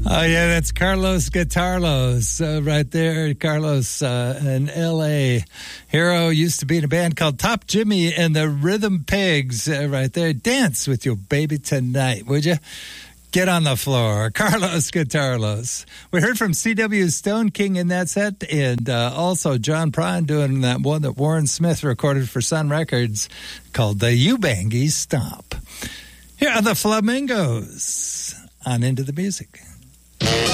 Oh, yeah, that's Carlos Guitarlos right there. Carlos in L.A. Hero used to be in a band called Top Jimmy and the Rhythm Pigs right there. Dance with your baby tonight, would you? Get on the floor. Carlos Guitarlos. We heard from C.W. Stone King in that set, and also John Prine doing that one that Warren Smith recorded for Sun Records called the Ubangi Stomp. Here are the Flamingos on Into the Music.